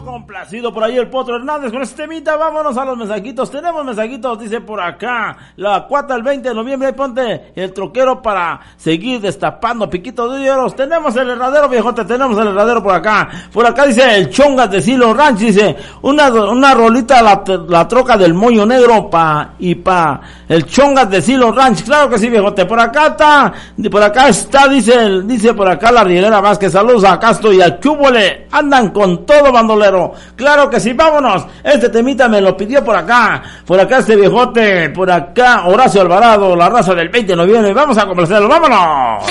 quedó complacido por ahí el Potro Hernández con este temita. Vámonos a los mensajitos. Tenemos mensajitos, dice por acá. La cuata el 20 de noviembre. Ahí ponte el troquero para seguir destapando piquitos de oros. Tenemos el herradero, viejote. Tenemos el herradero por acá. Por acá dice el Chongas de Silo Ranch. Dice una rolita la troca del Moño Negro pa el Chongas de Silo Ranch. Claro que sí, viejote. Por acá está, dice por acá la Rielera Vázquez. Saludos a Castro y al Chúbole. Andan con todo, bandolero. Claro que sí, vámonos. Este temita me lo pidió por acá este viejote. Por acá Horacio Alvarado, la raza del 20 de noviembre. Vamos a complacerlo, vámonos.